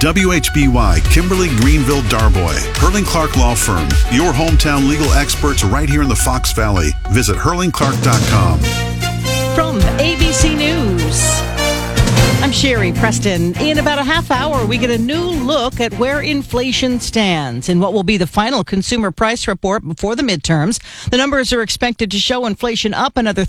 WHBY, Kimberly Greenville Darboy, Hurling Clark Law Firm, your hometown legal experts right here in the Fox Valley. Visit hurlingclark.com. From ABC News, I'm Sherry Preston. In about a half hour, we get a new look at where inflation stands in what will be the final consumer price report before the midterms. The numbers are expected to show inflation up another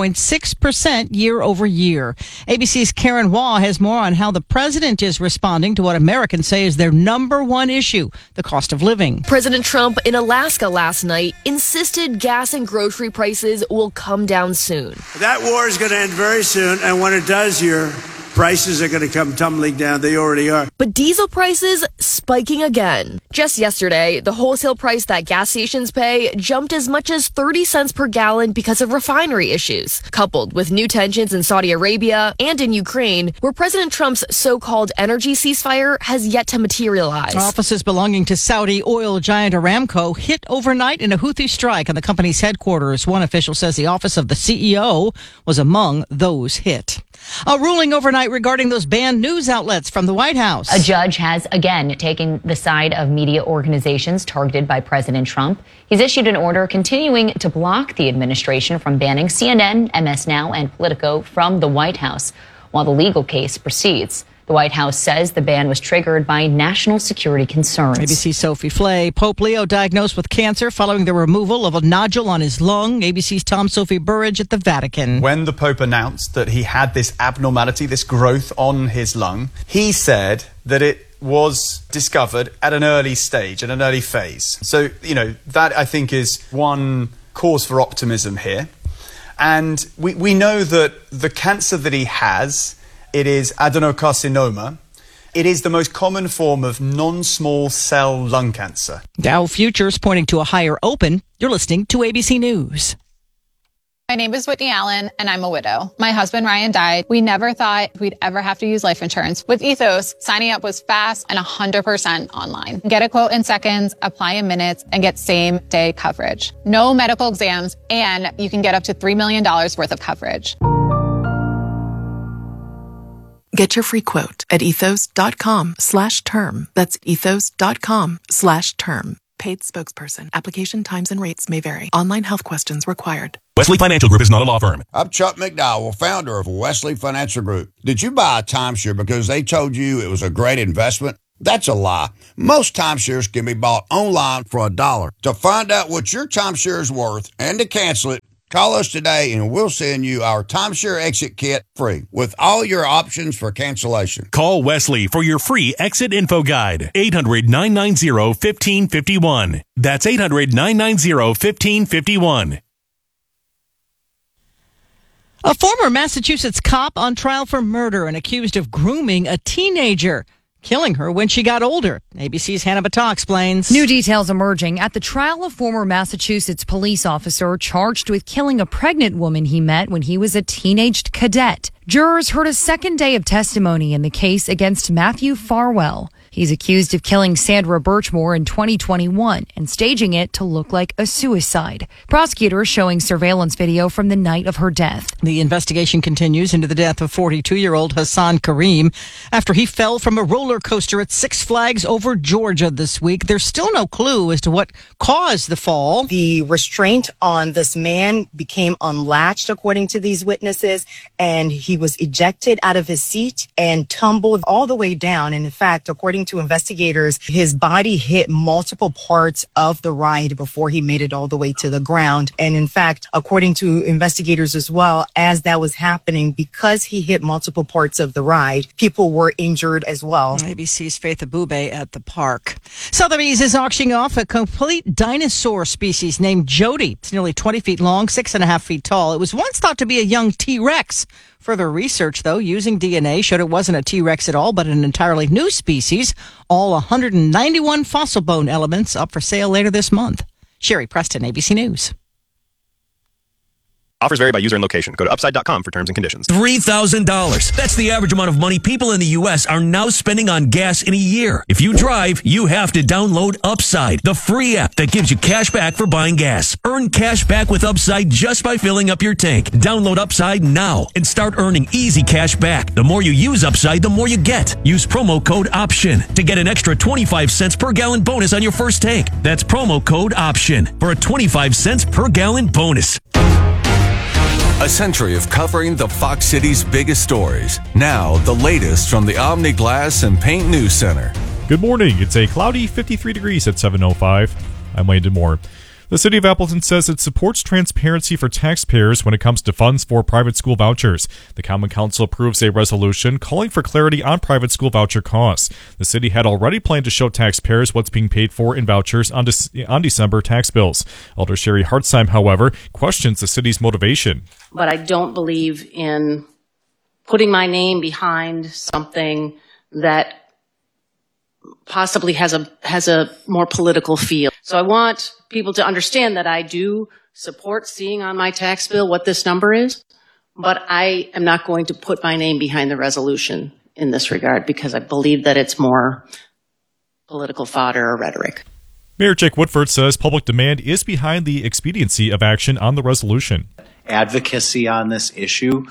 3.6% year over year. ABC's Karen Waugh has more on how the president is responding to what Americans say is their number one issue, the cost of living. President Trump in Alaska last night insisted gas and grocery prices will come down soon. That war is going to end very soon, and when it does, your prices are going to come tumbling down. They already are. But diesel prices spiking again. Just yesterday, the wholesale price that gas stations pay jumped as much as 30 cents per gallon because of refinery issues, coupled with new tensions in Saudi Arabia and in Ukraine, where President Trump's so-called energy ceasefire has yet to materialize. Offices belonging to Saudi oil giant Aramco hit overnight in a Houthi strike on the company's headquarters. One official says the office of the CEO was among those hit. A ruling overnight regarding those banned news outlets from the White House. A judge has again taken the side of media organizations targeted by President Trump. He's issued an order continuing to block the administration from banning CNN, MS Now, and Politico from the White House while the legal case proceeds. The White House says the ban was triggered by national security concerns. ABC's Sophie Flay. Pope Leo diagnosed with cancer following the removal of a nodule on his lung. ABC's Tom Sophie Burridge at the Vatican. When the Pope announced that he had this abnormality, this growth on his lung, he said that it was discovered at an early stage, at an early phase. So, that I think is one cause for optimism here. And we know that the cancer that he has, it is adenocarcinoma. It is the most common form of non-small cell lung cancer. Dow futures pointing to a higher open. You're listening to ABC News. My name is Whitney Allen, and I'm a widow. My husband, Ryan, died. We never thought we'd ever have to use life insurance. With Ethos, signing up was fast and 100% online. Get a quote in seconds, apply in minutes, and get same-day coverage. No medical exams, and you can get up to $3 million worth of coverage. Get your free quote at ethos.com/term. That's ethos.com/term. Paid spokesperson. Application times and rates may vary. Online health questions required. Wesley Financial Group is not a law firm. I'm Chuck McDowell, founder of Wesley Financial Group. Did you buy a timeshare because they told you it was a great investment? That's a lie. Most timeshares can be bought online for $1. To find out what your timeshare is worth and to cancel it, call us today and we'll send you our timeshare exit kit free with all your options for cancellation. Call Wesley for your free exit info guide. 800-990-1551. That's 800-990-1551. A former Massachusetts cop on trial for murder and accused of grooming a teenager, killing her when she got older. ABC's Hannah Battah explains. New details emerging at the trial of former Massachusetts police officer charged with killing a pregnant woman he met when he was a teenage cadet. Jurors heard a second day of testimony in the case against Matthew Farwell. He's accused of killing Sandra Birchmore in 2021 and staging it to look like a suicide. Prosecutors showing surveillance video from the night of her death. The investigation continues into the death of 42-year-old Hassan Kareem after he fell from a roller coaster at Six Flags over Georgia this week. There's still no clue as to what caused the fall. The restraint on this man became unlatched, according to these witnesses, and he was ejected out of his seat and tumbled all the way down. And in fact, according to investigators, his body hit multiple parts of the ride before he made it all the way to the ground. And in fact, according to investigators as well, as that was happening, because he hit multiple parts of the ride, people were injured as well. ABC's Faith Abube at the park. Sotheby's is auctioning off a complete dinosaur species named Jody. It's nearly 20 feet long, 6.5 feet tall. It was once thought to be a young T-Rex. Further research, though, using DNA showed it wasn't a T-Rex at all, but an entirely new species. All 191 fossil bone elements up for sale later this month. Sherry Preston, ABC News. Offers vary by user and location. Go to upside.com for terms and conditions. $3,000. That's the average amount of money people in the U.S. are now spending on gas in a year. If you drive, you have to download Upside, the free app that gives you cash back for buying gas. Earn cash back with Upside just by filling up your tank. Download Upside now and start earning easy cash back. The more you use Upside, the more you get. Use promo code OPTION to get an extra 25 cents per gallon bonus on your first tank. That's promo code OPTION for a 25 cents per gallon bonus. A century of covering the Fox City's biggest stories. Now, the latest from the Omni Glass and Paint News Center. Good morning. It's a cloudy 53 degrees at 7:05. I'm Landon Moore. The City of Appleton says it supports transparency for taxpayers when it comes to funds for private school vouchers. The Common Council approves a resolution calling for clarity on private school voucher costs. The city had already planned to show taxpayers what's being paid for in vouchers on December tax bills. Alder Sherry Hartzheim, however, questions the city's motivation. But I don't believe in putting my name behind something that possibly has a more political feel. So I want people to understand that I do support seeing on my tax bill what this number is, but I am not going to put my name behind the resolution in this regard because I believe that it's more political fodder or rhetoric. Mayor Jake Woodford says public demand is behind the expediency of action on the resolution. Advocacy on this issue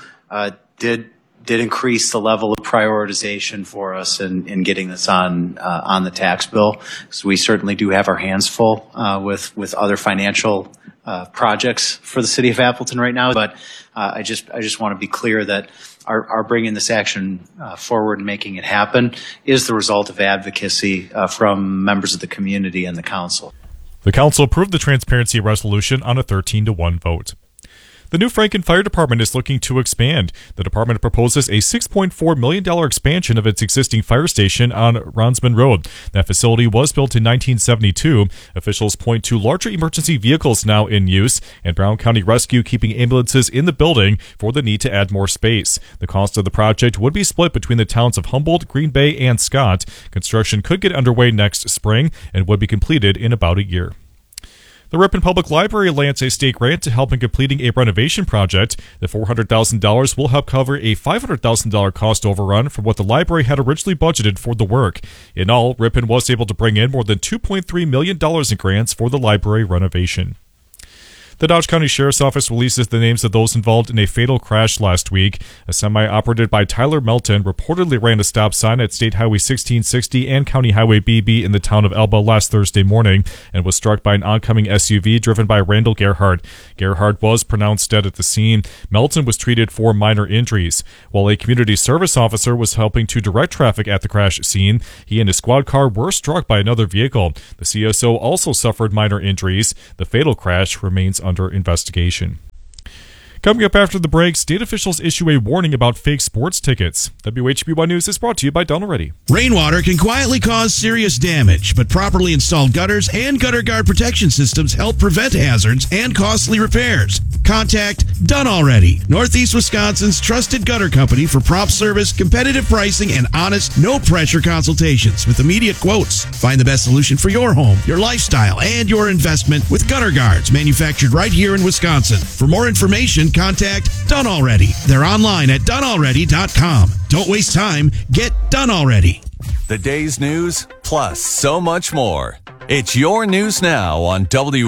did increase the level of prioritization for us in getting this on the tax bill. So we certainly do have our hands full with other financial projects for the city of Appleton right now. But I just want to be clear that our bringing this action forward and making it happen is the result of advocacy from members of the community and the council. The council approved the transparency resolution on a 13-1 vote. The New Franken Fire Department is looking to expand. The department proposes a $6.4 million expansion of its existing fire station on Ronsman Road. That facility was built in 1972. Officials point to larger emergency vehicles now in use, and Brown County Rescue keeping ambulances in the building for the need to add more space. The cost of the project would be split between the towns of Humboldt, Green Bay, and Scott. Construction could get underway next spring and would be completed in about a year. The Ripon Public Library lands a state grant to help in completing a renovation project. The $400,000 will help cover a $500,000 cost overrun from what the library had originally budgeted for the work. In all, Ripon was able to bring in more than $2.3 million in grants for the library renovation. The Dodge County Sheriff's Office releases the names of those involved in a fatal crash last week. A semi operated by Tyler Melton reportedly ran a stop sign at State Highway 1660 and County Highway BB in the town of Elba last Thursday morning and was struck by an oncoming SUV driven by Randall Gerhardt. Gerhardt was pronounced dead at the scene. Melton was treated for minor injuries. While a community service officer was helping to direct traffic at the crash scene, he and his squad car were struck by another vehicle. The CSO also suffered minor injuries. The fatal crash remains under investigation. Coming up after the break, state officials issue a warning about fake sports tickets. WHB1 News is brought to you by Donald Reddy. Rainwater can quietly cause serious damage, but properly installed gutters and gutter guard protection systems help prevent hazards and costly repairs. Contact Done Already, Northeast Wisconsin's trusted gutter company for prompt service, competitive pricing, and honest, no-pressure consultations with immediate quotes. Find the best solution for your home, your lifestyle, and your investment with gutter guards manufactured right here in Wisconsin. For more information, contact Done Already. They're online at donealready.com. Don't waste time. Get Done Already. The day's news, plus so much more. It's your news now on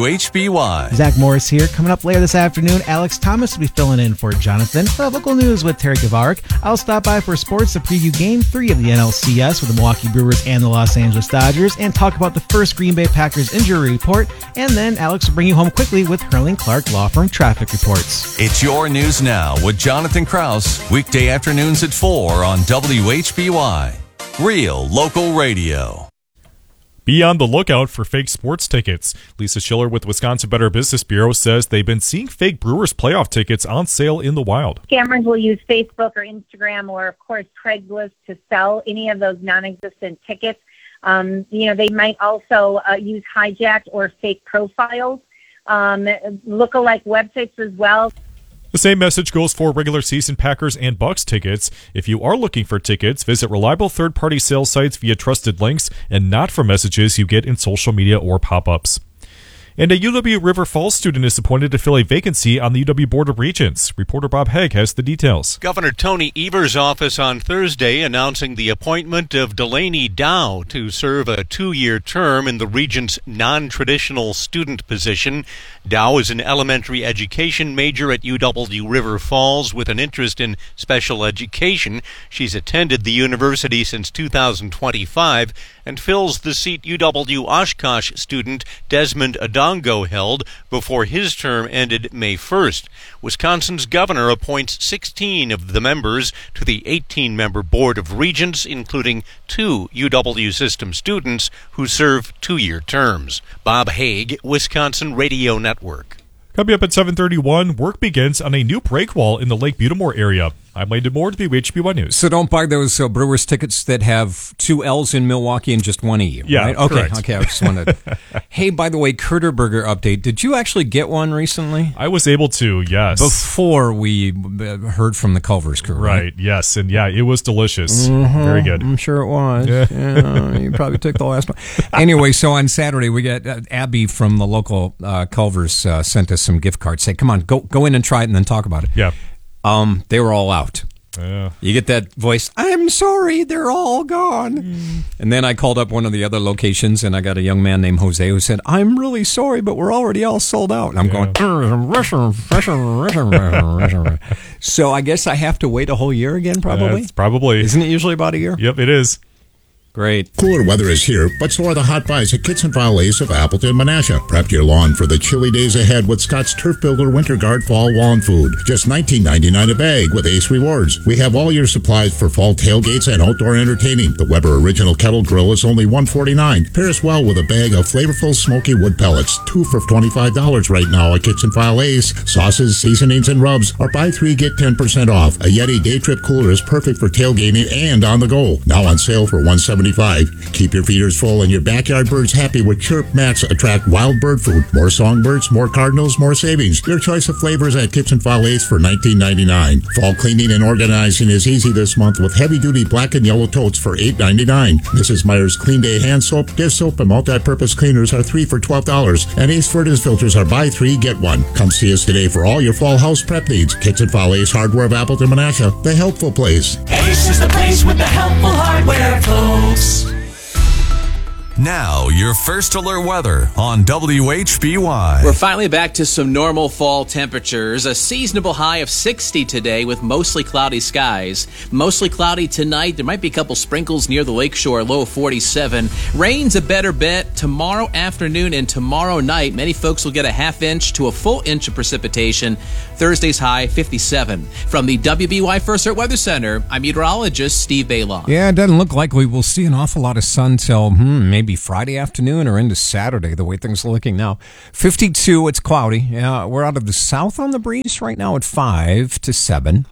WHBY. Zach Morris here. Coming up later this afternoon, Alex Thomas will be filling in for Jonathan. For local news with Terry Gavarik, I'll stop by for sports to preview Game 3 of the NLCS with the Milwaukee Brewers and the Los Angeles Dodgers and talk about the first Green Bay Packers injury report. And then Alex will bring you home quickly with Hurling Clark Law Firm traffic reports. It's your news now with Jonathan Krause. Weekday afternoons at 4 on WHBY. Real local radio. Be on the lookout for fake sports tickets. Lisa Schiller with Wisconsin Better Business Bureau says they've been seeing fake Brewers playoff tickets on sale in the wild. Scammers will use Facebook or Instagram or, of course, Craigslist to sell any of those non-existent tickets. They might also use hijacked or fake profiles, look-alike websites as well. The same message goes for regular season Packers and Bucks tickets. If you are looking for tickets, visit reliable third-party sales sites via trusted links and not from messages you get in social media or pop-ups. And a UW River Falls student is appointed to fill a vacancy on the UW Board of Regents. Reporter Bob Haig has the details. Governor Tony Evers' office on Thursday announcing the appointment of Delaney Dow to serve a 2-year term in the Regents' non-traditional student position. Dow is an elementary education major at UW River Falls with an interest in special education. She's attended the university since 2025 and fills the seat UW Oshkosh student Desmond Adongo held before his term ended May 1st. Wisconsin's governor appoints 16 of the members to the 18-member Board of Regents, including 2 UW system students who serve 2-year terms. Bob Haig, Wisconsin Radio Network. Coming up at 7:31, work begins on a new break wall in the Lake Butamore area. I'm Landon Moore to WHB1 News. So don't buy those Brewers tickets that have 2 L's in Milwaukee and just 1 E. Yeah, right? Okay, correct. okay. I just wanted. Hey, by the way, Kurter Burger update. Did you actually get one recently? I was able to, yes. Before we heard from the Culver's crew, right? Yes, and yeah, it was delicious. Very good. I'm sure it was. Yeah, you probably took the last one. Anyway, so on Saturday we got Abby from the local Culver's sent us some gift cards. Say, come on, go in and try it, and then talk about it. Yeah. They were all out. Yeah. You get that voice, I'm sorry, they're all gone. And then I called up one of the other locations, and I got a young man named Jose who said, I'm really sorry, but we're already all sold out. And I'm going, so I guess I have to wait a whole year again, probably? Probably. Isn't it usually about a year? Yep, it is. Great. Cooler weather is here, but so are the hot buys at Kitson File Ace of Appleton, Menasha. Prep your lawn for the chilly days ahead with Scott's Turf Builder Winter Guard Fall Lawn Food. Just $19.99 a bag with Ace Rewards. We have all your supplies for fall tailgates and outdoor entertaining. The Weber Original Kettle Grill is only $149. Pairs well with a bag of flavorful smoky wood pellets. 2 for $25 right now at Kitson File Ace. Sauces, seasonings, and rubs are buy 3, get 10% off. A Yeti Day Trip Cooler is perfect for tailgating and on the go. Now on sale for $175. Keep your feeders full and your backyard birds happy with Chirp Mats attract wild bird food. More songbirds, more cardinals, more savings. Your choice of flavors at Kitchen File Ace for $19.99. Fall cleaning and organizing is easy this month with heavy-duty black and yellow totes for $8.99. Mrs. Meyer's Clean Day hand soap, dish soap, and multi-purpose cleaners are 3 for $12. And Ace furnace filters are buy 3, get 1. Come see us today for all your fall house prep needs. Kitchen File Ace Hardware of Appleton, Menasha, the helpful place. Ace is the place with the helpful hardware, folks. Now, your first alert weather on WHBY. We're finally back to some normal fall temperatures. A seasonable high of 60 today with mostly cloudy skies. Mostly cloudy tonight. There might be a couple sprinkles near the lakeshore, low of 47. Rain's a better bet tomorrow afternoon and tomorrow night. Many folks will get a half inch to a full inch of precipitation. Thursday's high, 57. From the WBY First Alert Weather Center, I'm meteorologist Steve Baylon. Yeah, it doesn't look like we will see an awful lot of sun till maybe Friday afternoon or into Saturday, the way things are looking now. 52, it's cloudy. Yeah, we're out of the south on the breeze right now at 5 to 7.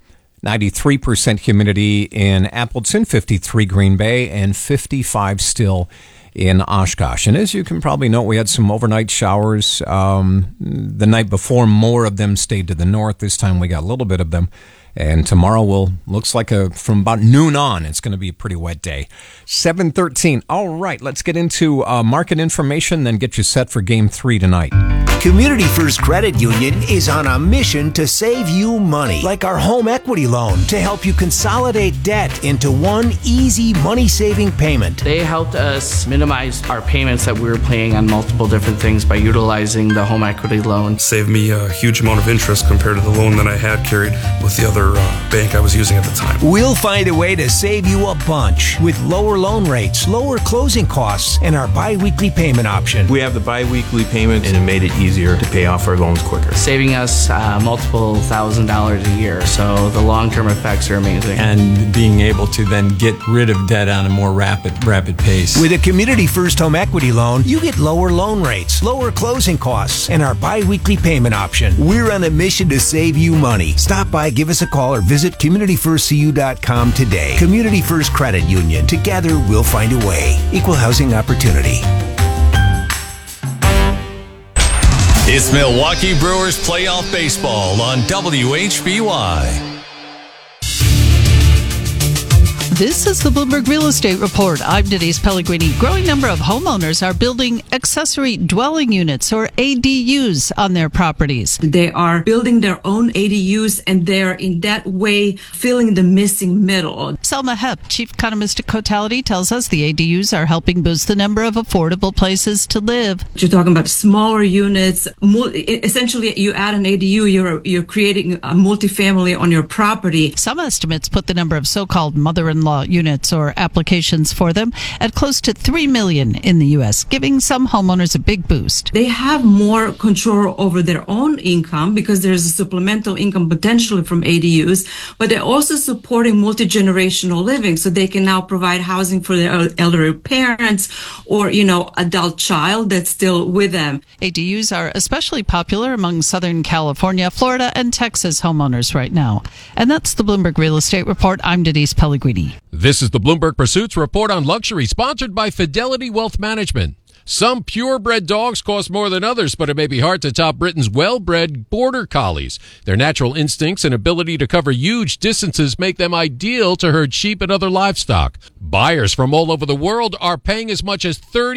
93% humidity in Appleton, 53 Green Bay, and 55 still in Oshkosh. And as you can probably note, we had some overnight showers the night before. More of them stayed to the north. This time we got a little bit of them. And tomorrow looks like from about noon on, it's going to be a pretty wet day. 7:13. All right, let's get into market information, then get you set for Game 3 tonight. Community First Credit Union is on a mission to save you money, like our home equity loan, to help you consolidate debt into one easy money-saving payment. They helped us minimize our payments that we were paying on multiple different things by utilizing the home equity loan. Saved me a huge amount of interest compared to the loan that I had carried with the other bank I was using at the time. We'll find a way to save you a bunch with lower loan rates, lower closing costs, and our bi-weekly payment option. We have the bi-weekly payment, and it made it easier to pay off our loans quicker. Saving us multiple $1,000s a year, so the long-term effects are amazing. And being able to then get rid of debt on a more rapid pace. With a Community First home equity loan, you get lower loan rates, lower closing costs, and our bi-weekly payment option. We're on a mission to save you money. Stop by, give us a call, or visit CommunityFirstCU.com today. Community First Credit Union. Together, we'll find a way. Equal housing opportunity. It's Milwaukee Brewers playoff baseball on WHBY. This is the Bloomberg Real Estate Report. I'm Denise Pellegrini. Growing number of homeowners are building accessory dwelling units, or ADUs, on their properties. They are building their own ADUs, and they're in that way filling the missing middle. Selma Hepp, chief economist at Cotality, tells us the ADUs are helping boost the number of affordable places to live. You're talking about smaller units. Essentially, you add an ADU, you're creating a multifamily on your property. Some estimates put the number of so-called mother-in-law units, or applications for them, at close to 3 million in the U.S., giving some homeowners a big boost. They have more control over their own income because there's a supplemental income potentially from ADUs, but they're also supporting multi-generational living, so they can now provide housing for their elderly parents or, adult child that's still with them. ADUs are especially popular among Southern California, Florida, and Texas homeowners right now. And that's the Bloomberg Real Estate Report. I'm Denise Pellegrini. This is the Bloomberg Pursuits Report on Luxury, sponsored by Fidelity Wealth Management. Some purebred dogs cost more than others, but it may be hard to top Britain's well-bred border collies. Their natural instincts and ability to cover huge distances make them ideal to herd sheep and other livestock. Buyers from all over the world are paying as much as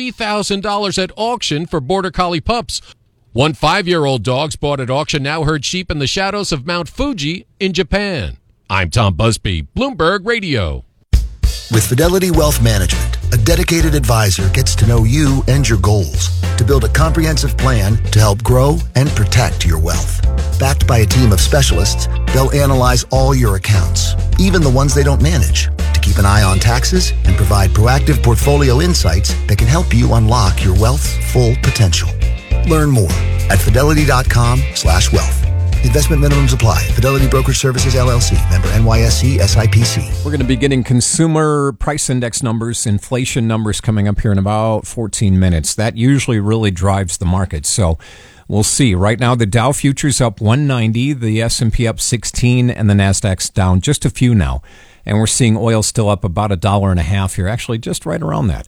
$30,000 at auction for border collie pups. One 5-year-old dog's bought at auction now herd sheep in the shadows of Mount Fuji in Japan. I'm Tom Busby, Bloomberg Radio. With Fidelity Wealth Management, a dedicated advisor gets to know you and your goals to build a comprehensive plan to help grow and protect your wealth. Backed by a team of specialists, they'll analyze all your accounts, even the ones they don't manage, to keep an eye on taxes and provide proactive portfolio insights that can help you unlock your wealth's full potential. Learn more at fidelity.com/wealth. Investment minimums apply. Fidelity Brokerage Services, LLC. Member NYSE SIPC. We're going to be getting consumer price index numbers, inflation numbers coming up here in about 14 minutes. That usually really drives the market. So we'll see. Right now, the Dow futures up 190, the S&P up 16, and the Nasdaq's down just a few now. And we're seeing oil still up about $1.50 here, actually just right around that.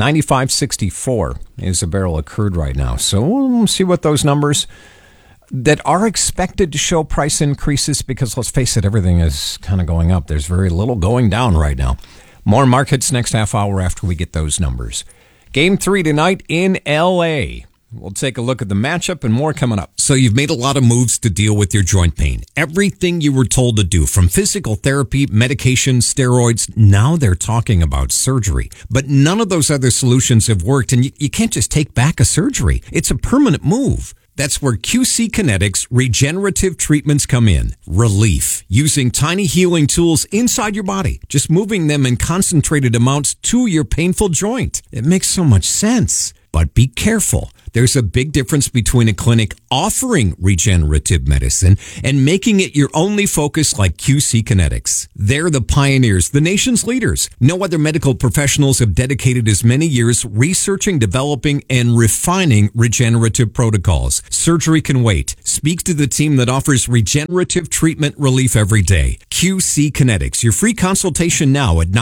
95.64 is a barrel of crude right now. So we'll see what those numbers that are expected to show price increases, because let's face it, everything is kind of going up. There's very little going down right now. More markets next half hour after we get those numbers. Game 3 tonight in L.A. We'll take a look at the matchup and more coming up. So you've made a lot of moves to deal with your joint pain. Everything you were told to do, from physical therapy, medication, steroids, now they're talking about surgery. But none of those other solutions have worked, and you can't just take back a surgery. It's a permanent move. That's where QC Kinetics regenerative treatments come in. Relief. Using tiny healing tools inside your body, just moving them in concentrated amounts to your painful joint. It makes so much sense. But be careful. There's a big difference between a clinic offering regenerative medicine and making it your only focus like QC Kinetics. They're the pioneers, the nation's leaders. No other medical professionals have dedicated as many years researching, developing, and refining regenerative protocols. Surgery can wait. Speak to the team that offers regenerative treatment relief every day. QC Kinetics. Your free consultation now at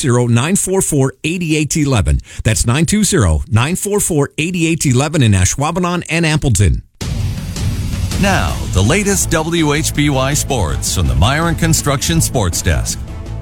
920-944-8811. That's 920-944-8811 in Ashwaubenon and Appleton. Now, the latest WHBY sports from the Myron Construction Sports Desk.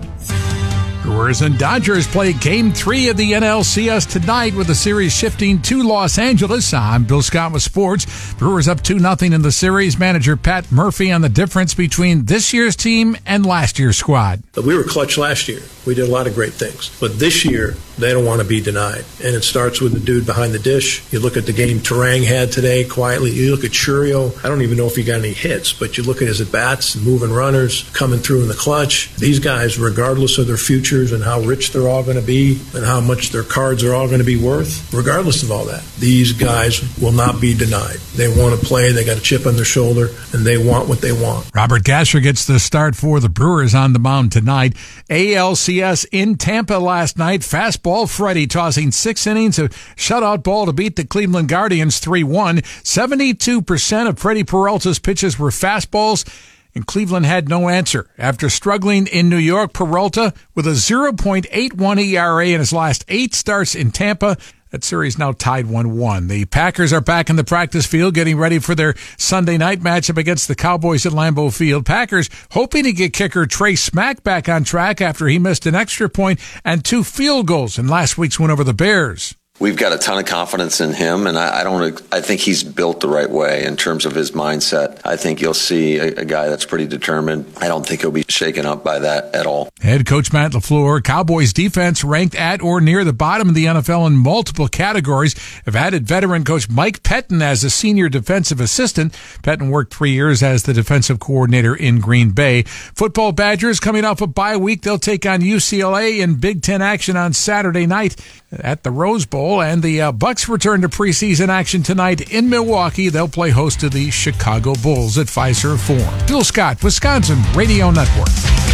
Brewers and Dodgers play Game 3 of the NLCS tonight, with the series shifting to Los Angeles. I'm Bill Scott with sports. Brewers up 2-0 in the series. Manager Pat Murphy on the difference between this year's team and last year's squad. We were clutch last year. We did a lot of great things. But this year, they don't want to be denied. And it starts with the dude behind the dish. You look at the game Terang had today quietly. You look at Churio. I don't even know if he got any hits, but you look at his at-bats, moving runners, coming through in the clutch. These guys, regardless of their futures and how rich they're all going to be and how much their cards are all going to be worth, regardless of all that, these guys will not be denied. They want to play. They got a chip on their shoulder, and they want what they want. Robert Gasser gets the start for the Brewers on the mound tonight. ALCS in Tampa last night. Fastball Freddie tossing 6 innings of shutout ball to beat the Cleveland Guardians 3-1. 72% of Freddie Peralta's pitches were fastballs, and Cleveland had no answer. After struggling in New York, Peralta, with a 0.81 ERA in his last 8 starts in Tampa, That series now tied 1-1. The Packers are back in the practice field getting ready for their Sunday night matchup against the Cowboys at Lambeau Field. Packers hoping to get kicker Trey Smack back on track after he missed an extra point and 2 field goals in last week's win over the Bears. We've got a ton of confidence in him, and I think he's built the right way in terms of his mindset. I think you'll see a guy that's pretty determined. I don't think he'll be shaken up by that at all. Head coach Matt LaFleur, Cowboys defense ranked at or near the bottom of the NFL in multiple categories, have added veteran coach Mike Pettin as a senior defensive assistant. Pettin worked 3 years as the defensive coordinator in Green Bay. Football Badgers coming off a bye week. They'll take on UCLA in Big Ten action on Saturday night at the Rose Bowl. And the Bucks return to preseason action tonight in Milwaukee. They'll play host to the Chicago Bulls at Fiserv Forum. Bill Scott, Wisconsin Radio Network.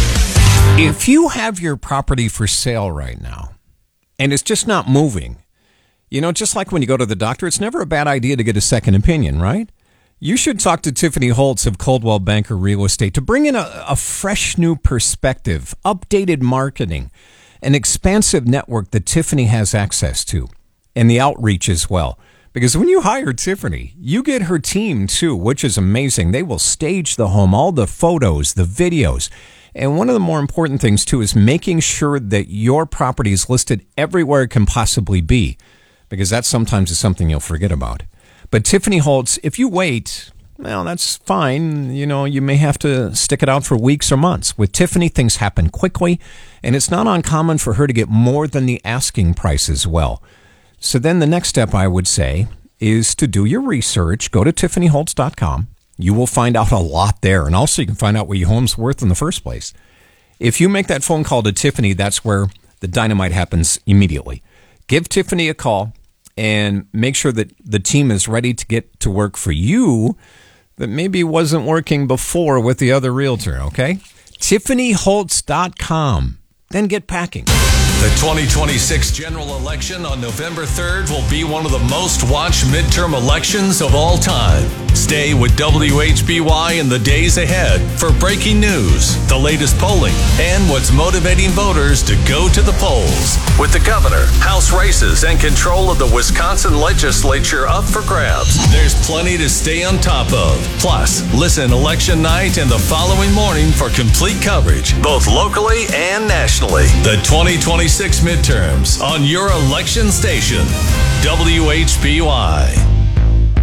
If you have your property for sale right now and it's just not moving, just like when you go to the doctor, it's never a bad idea to get a second opinion, right? You should talk to Tiffany Holtz of Coldwell Banker Real Estate to bring in a fresh new perspective, updated marketing, an expansive network that Tiffany has access to, and the outreach as well. Because when you hire Tiffany, you get her team too, which is amazing. They will stage the home, all the photos, the videos. And one of the more important things too is making sure that your property is listed everywhere it can possibly be, because that sometimes is something you'll forget about. But Tiffany Holtz, if you wait, well, that's fine. You may have to stick it out for weeks or months. With Tiffany, things happen quickly, and it's not uncommon for her to get more than the asking price as well. So then the next step, I would say, is to do your research. Go to TiffanyHoltz.com. You will find out a lot there, and also you can find out what your home's worth in the first place. If you make that phone call to Tiffany, that's where the dynamite happens immediately. Give Tiffany a call and make sure that the team is ready to get to work for you that maybe wasn't working before with the other realtor, okay? TiffanyHoltz.com. Then get packing. The 2026 general election on November 3rd will be one of the most watched midterm elections of all time. Stay with WHBY in the days ahead for breaking news, the latest polling, and what's motivating voters to go to the polls. With the governor, House races, and control of the Wisconsin legislature up for grabs, there's plenty to stay on top of. Plus, listen election night and the following morning for complete coverage, both locally and nationally. The 2026 midterms on your election station, WHBY.